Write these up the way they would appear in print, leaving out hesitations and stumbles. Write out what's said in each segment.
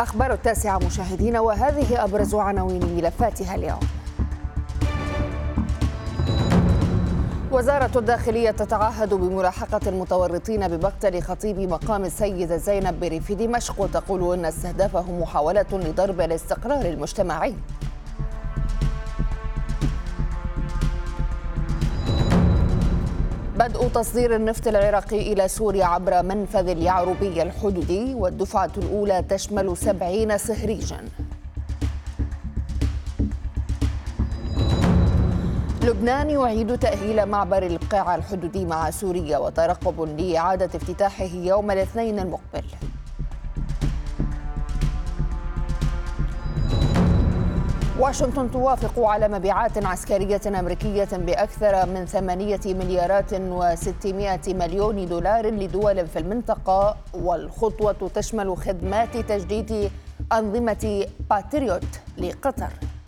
أخبار التاسعة مشاهدينا، وهذه أبرز عناوين ملفاتها اليوم. وزارة الداخلية تتعهد بملاحقة المتورطين بمقتل خطيب مقام السيدة زينب بريف دمشق، وتقول إن استهدافه محاولة لضرب الاستقرار المجتمعي. بدء تصدير النفط العراقي إلى سوريا عبر منفذ اليعربي الحدودي، والدفعة الأولى تشمل 70 صهريجا. لبنان يعيد تأهيل معبر القاع الحدودي مع سوريا، وترقب لإعادة افتتاحه يوم الاثنين المقبل. واشنطن توافق على مبيعات عسكرية أمريكية بأكثر من 8 مليارات و600 مليون دولار لدول في المنطقة، والخطوة تشمل خدمات تجديد أنظمة باتريوت لقطر.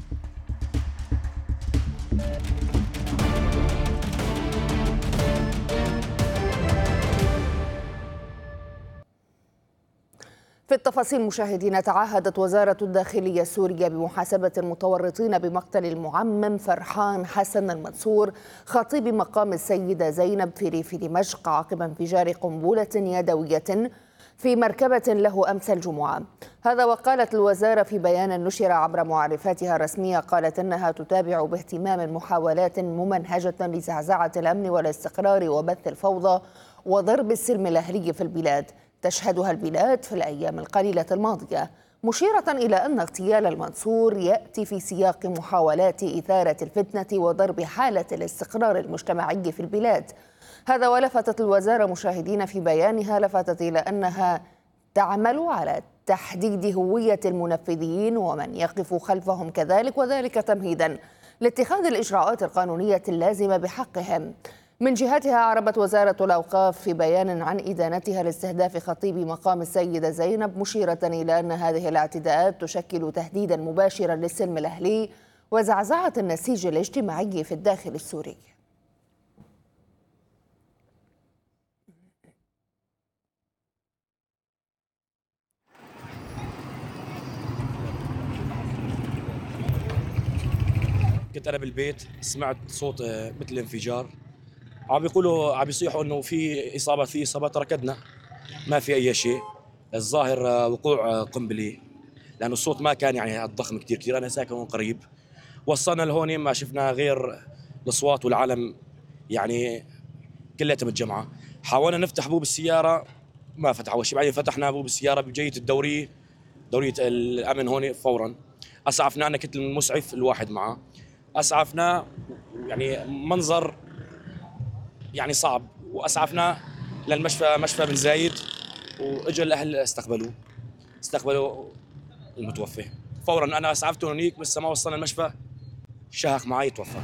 في التفاصيل مشاهدينا، تعهدت وزارة الداخلية السورية بمحاسبة المتورطين بمقتل المعمم فرحان حسن المنصور خطيب مقام السيدة زينب في ريف دمشق عقب انفجار قنبلة يدوية في مركبة له أمس الجمعة. هذا وقالت الوزارة في بيان نشر عبر معرفاتها الرسمية، قالت إنها تتابع باهتمام محاولات ممنهجة لزعزعة الأمن والاستقرار وبث الفوضى وضرب السلم الأهلي في البلاد تشهدها البلاد في الأيام القليلة الماضية، مشيرة إلى أن اغتيال المنصور يأتي في سياق محاولات إثارة الفتنة وضرب حالة الاستقرار المجتمعي في البلاد. هذا ولفتت الوزارة مشاهدين في بيانها، لفتت إلى أنها تعمل على تحديد هوية المنفذين ومن يقف خلفهم كذلك، وذلك تمهيدا لاتخاذ الإجراءات القانونية اللازمة بحقهم. من جهتها أعربت وزارة الأوقاف في بيان عن إدانتها لاستهداف خطيب مقام السيدة زينب، مشيرة إلى أن هذه الاعتداءات تشكل تهديدا مباشرا للسلم الأهلي وزعزعة النسيج الاجتماعي في الداخل السوري. كنت أنا بالبيت، سمعت صوت مثل انفجار، عم يصيحوا انه في اصابات، ركضنا ما في اي شيء. الظاهر وقوع قنبله، لانه الصوت ما كان يعني الضخم كثير. انا ساكن هون قريب، وصلنا لهون ما شفنا غير الاصوات والعالم يعني كلها متجمعه. حاولنا نفتح بوب السياره ما فتح اول شيء، بعدين فتحنا بوب السياره بجيه دوريه الامن هون فورا. اسعفنا، انا كنت المسعف الواحد معه، اسعفنا يعني منظر يعني صعب، واسعفنا للمشفى، مشفى بن زايد، واجى الاهل استقبلوا المتوفى فورا. انا اسعفته هنيك بس ما وصلنا المشفى شهق معي توفى.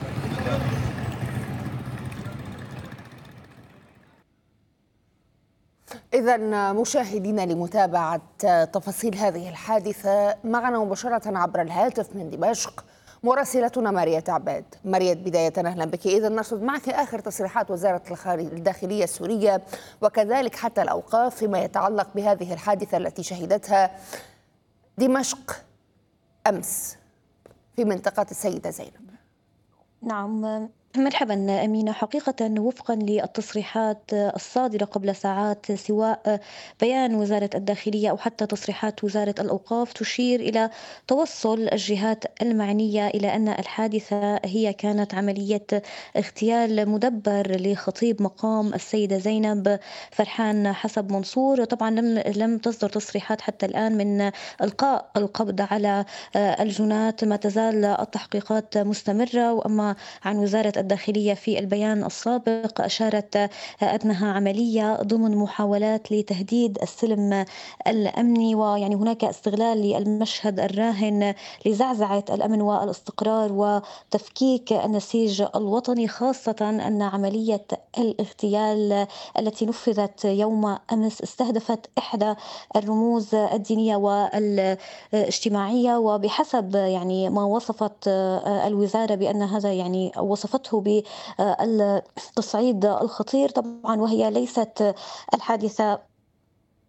إذن مشاهدينا، لمتابعة تفاصيل هذه الحادثة معنا مباشرة عبر الهاتف من دمشق مراسلتنا ماريا عباد. ماريا، بداية أهلا بك. إذن نرصد معك آخر تصريحات وزارة الداخلية السورية وكذلك حتى الأوقاف فيما يتعلق بهذه الحادثة التي شهدتها دمشق أمس في منطقة السيدة زينب. نعم، مرحبا أمينة. حقيقة وفقا للتصريحات الصادرة قبل ساعات، سواء بيان وزارة الداخلية أو حتى تصريحات وزارة الأوقاف، تشير إلى توصل الجهات المعنية إلى أن الحادثة هي كانت عملية اغتيال مدبر لخطيب مقام السيدة زينب فرحان حسب منصور. طبعا لم تصدر تصريحات حتى الآن من إلقاء القبض على الجنات، ما تزال التحقيقات مستمرة. وأما عن وزارة الداخلية في البيان السابق، أشارت أنها عملية ضمن محاولات لتهديد السلم الأمني، ويعني هناك استغلال للمشهد الراهن لزعزعة الأمن والاستقرار وتفكيك النسيج الوطني، خاصة أن عملية الاغتيال التي نفذت يوم أمس استهدفت إحدى الرموز الدينية والاجتماعية، وبحسب يعني ما وصفت الوزارة بأن هذا يعني وصفته بالتصعيد الخطير طبعا، وهي ليست الحادثة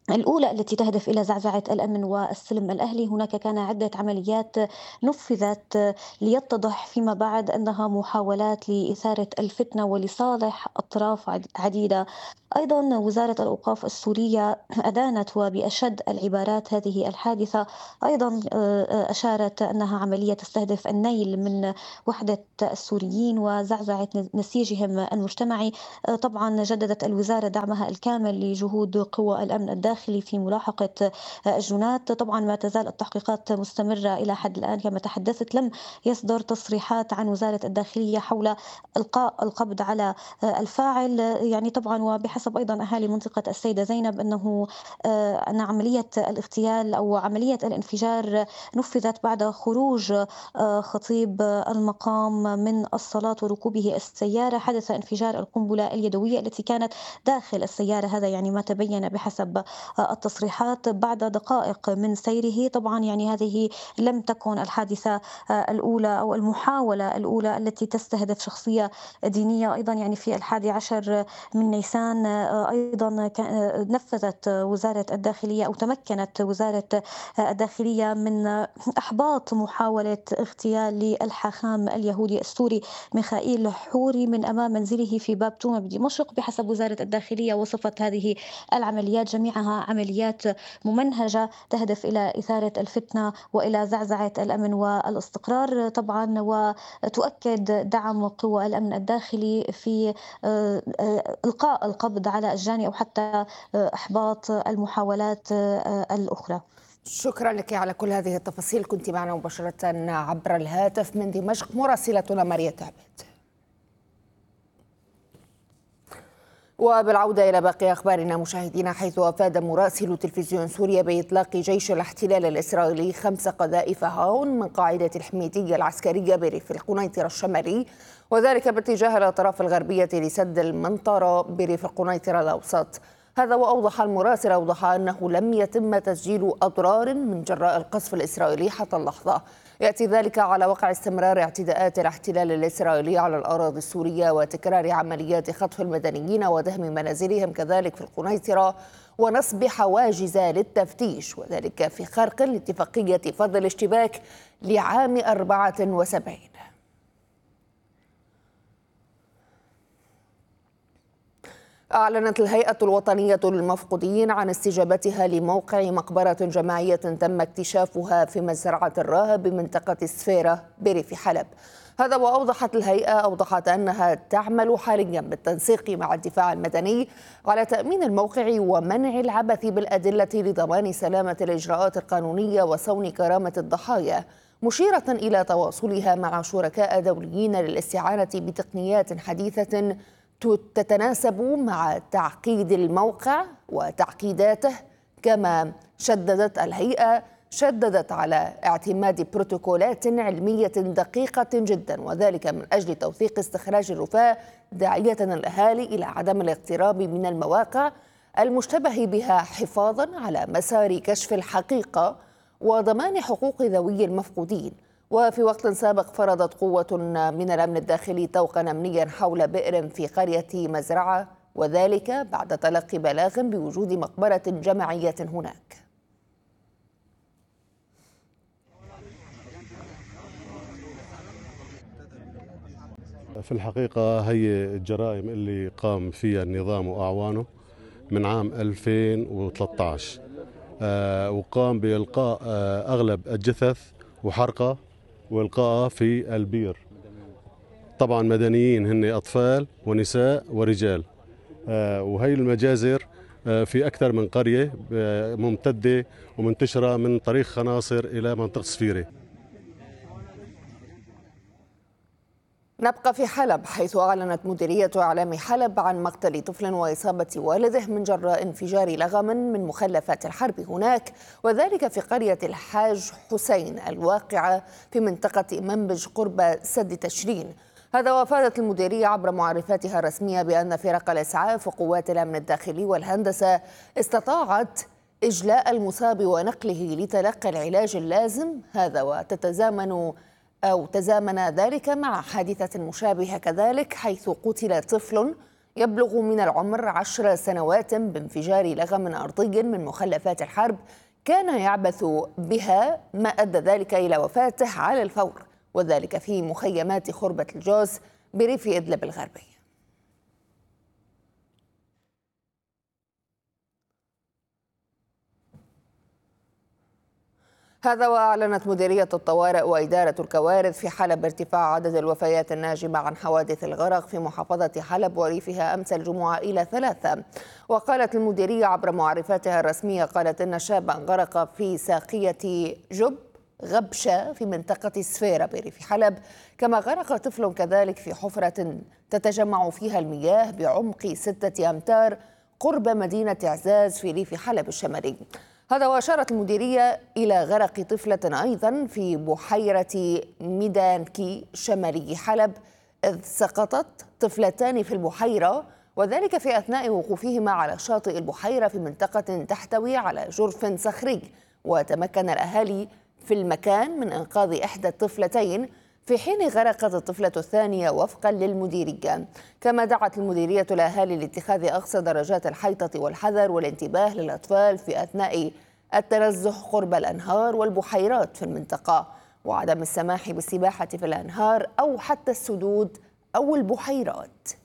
الأولى التي تهدف إلى زعزعة الأمن والسلم الأهلي. هناك كان عدة عمليات نفذت ليتضح فيما بعد أنها محاولات لإثارة الفتنة ولصالح أطراف عديدة. أيضا وزارة الأوقاف السورية أدانت وبأشد العبارات هذه الحادثة. أيضا أشارت أنها عملية تستهدف النيل من وحدة السوريين وزعزعة نسيجهم المجتمعي. طبعا جددت الوزارة دعمها الكامل لجهود قوى الأمن الداخلي في ملاحقة الجنات. طبعا ما تزال التحقيقات مستمرة إلى حد الآن. كما تحدثت لم يصدر تصريحات عن وزارة الداخلية حول إلقاء القبض على الفاعل. يعني طبعا وبحسب أيضا أهالي منطقة السيدة زينب أن عملية الاغتيال أو عملية الانفجار نفذت بعد خروج خطيب المقام من الصلاة وركوبه السيارة. حدث انفجار القنبلة اليدوية التي كانت داخل السيارة، هذا يعني ما تبين بحسب التصريحات بعد دقائق من سيره. طبعا يعني هذه لم تكن الحادثة الأولى أو المحاولة الأولى التي تستهدف شخصية دينية. أيضا يعني في 11 من نيسان أيضا نفذت وزارة الداخلية أو تمكنت وزارة الداخلية من إحباط محاولة اغتيال للحاخام اليهودي السوري ميخائيل حوري من أمام منزله في باب توما بدمشق. بحسب وزارة الداخلية وصفت هذه العمليات جميعها عمليات ممنهجة تهدف إلى إثارة الفتنة وإلى زعزعة الأمن والاستقرار. طبعا وتؤكد دعم قوى الأمن الداخلي في إلقاء القبض على الجاني أو حتى إحباط المحاولات الأخرى. شكرا لك على كل هذه التفاصيل. كنت معنا مباشرة عبر الهاتف من دمشق مراسلتنا ماريا تعبت. وبالعودة إلى باقي أخبارنا مشاهدينا، حيث أفاد مراسل تلفزيون سوريا بإطلاق جيش الاحتلال الإسرائيلي 5 قذائف هاون من قاعدة الحميدية العسكرية بريف القنيطرة الشمالي، وذلك باتجاه الأطراف الغربية لسد المنطرة بريف القنيطرة الأوسط. هذا وأوضح المراسل أنه لم يتم تسجيل أضرار من جراء القصف الإسرائيلي حتى اللحظة. يأتي ذلك على وقع استمرار اعتداءات الاحتلال الإسرائيلي على الأراضي السورية وتكرار عمليات خطف المدنيين ودهم منازلهم كذلك في القنيطرة ونصب حواجز للتفتيش، وذلك في خرق لاتفاقية فض الاشتباك لعام 74. أعلنت الهيئة الوطنية للمفقودين عن استجابتها لموقع مقبرة جماعية تم اكتشافها في مزرعة الراهب بمنطقة السفيرة بريف حلب. هذا وأوضحت الهيئة أنها تعمل حاليا بالتنسيق مع الدفاع المدني على تأمين الموقع ومنع العبث بالأدلة لضمان سلامة الإجراءات القانونية وصون كرامة الضحايا، مشيرة إلى تواصلها مع شركاء دوليين للاستعانة بتقنيات حديثة تتناسب مع تعقيد الموقع وتعقيداته. كما شددت على اعتماد بروتوكولات علمية دقيقة جدا، وذلك من أجل توثيق استخراج الرفاه، داعية الأهالي إلى عدم الاقتراب من المواقع المشتبه بها حفاظا على مسار كشف الحقيقة وضمان حقوق ذوي المفقودين. وفي وقت سابق فرضت قوة من الأمن الداخلي طوقا أمنيا حول بئر في قرية مزرعة، وذلك بعد تلقي بلاغ بوجود مقبرة جماعية هناك. في الحقيقة هي الجرائم اللي قام فيها النظام وأعوانه من عام 2013، وقام بإلقاء أغلب الجثث وحرقة وإلقائها في البير. طبعا مدنيين هن أطفال ونساء ورجال، وهي المجازر في أكثر من قرية ممتدة ومنتشرة من طريق خناصر إلى منطقة صفيرة. نبقى في حلب، حيث أعلنت مديرية إعلام حلب عن مقتل طفل وإصابة والده من جراء انفجار لغم من مخلفات الحرب هناك، وذلك في قرية الحاج حسين الواقعة في منطقة منبج قرب سد تشرين. هذا وافادت المديرية عبر معرفاتها الرسمية بأن فرق الإسعاف وقوات الأمن الداخلي والهندسة استطاعت إجلاء المصاب ونقله لتلقي العلاج اللازم. هذا تزامن ذلك مع حادثة مشابهة كذلك، حيث قتل طفل يبلغ من العمر 10 سنوات بانفجار لغم أرضي من مخلفات الحرب كان يعبث بها، ما أدى ذلك إلى وفاته على الفور، وذلك في مخيمات خربة الجوز بريف إدلب الغربي. هذا وأعلنت مديرية الطوارئ وإدارة الكوارث في حلب ارتفاع عدد الوفيات الناجمة عن حوادث الغرق في محافظة حلب وريفها أمس الجمعة إلى 3. وقالت المديرية عبر معرفاتها الرسمية، قالت إن شابا غرق في ساقية جب غبشة في منطقة سفيرة بريف حلب، كما غرق طفل كذلك في حفرة تتجمع فيها المياه بعمق 6 أمتار قرب مدينة عزاز في ريف حلب الشمالي. هذا وأشارت المديرية إلى غرق طفلة أيضا في بحيرة ميدانكي شمالي حلب، إذ سقطت طفلتان في البحيرة، وذلك في أثناء وقوفهما على شاطئ البحيرة في منطقة تحتوي على جرف صخري. وتمكن الأهالي في المكان من إنقاذ إحدى الطفلتين في حين غرقت الطفلة الثانية وفقا للمديرية. كما دعت المديرية الأهالي لاتخاذ أقصى درجات الحيطة والحذر والانتباه للأطفال في أثناء التنزه قرب الأنهار والبحيرات في المنطقة، وعدم السماح بالسباحة في الأنهار أو حتى السدود أو البحيرات.